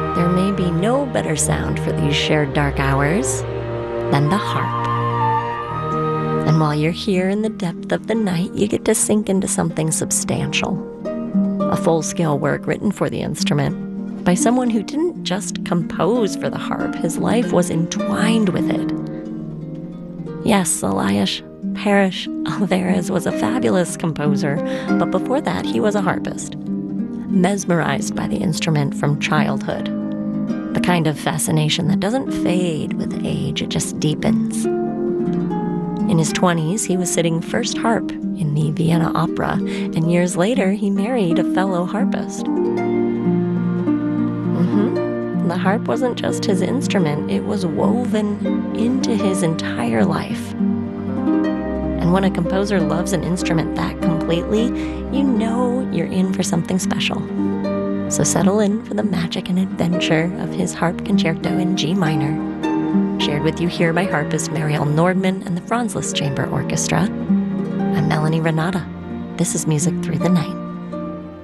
There may be no better sound for these shared dark hours than the harp. And while you're here in the depth of the night, you get to sink into something substantial. A full-scale work written for the instrument by someone who didn't just compose for the harp. His life was entwined with it. Yes, Elias Parrish Alvarez was a fabulous composer, but before that, he was a harpist, mesmerized by the instrument from childhood. The kind of fascination that doesn't fade with age, it just deepens. In his 20s, he was sitting first harp in the Vienna Opera, and years later, he married a fellow harpist. The harp wasn't just his instrument, it was woven into his entire life. And when a composer loves an instrument that completely, you know you're in for something special. So settle in for the magic and adventure of his harp concerto in G minor, shared with you here by harpist Marielle Nordman and the Franz Liszt Chamber Orchestra. I'm Melanie Renata. This is Music Through the Night.